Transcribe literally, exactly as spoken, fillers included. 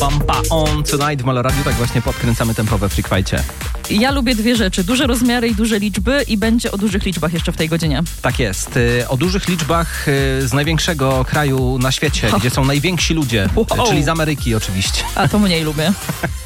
Bumpa On Tonight w Meloradiu. Tak właśnie podkręcamy tempo we Freak Fightcie. Ja lubię dwie rzeczy. Duże rozmiary i duże liczby i będzie o dużych liczbach jeszcze w tej godzinie. Tak jest. O dużych liczbach z największego kraju na świecie, oh. gdzie są najwięksi ludzie, wow. czyli z Ameryki oczywiście. A to mniej lubię.